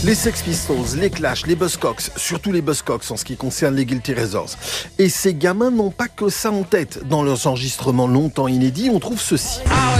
Les Sex Pistols, les Clash, les Buzzcocks, surtout les Buzzcocks en ce qui concerne les Guilty Razors. Et ces gamins n'ont pas que ça en tête. Dans leurs enregistrements longtemps inédits, on trouve ceci. Ah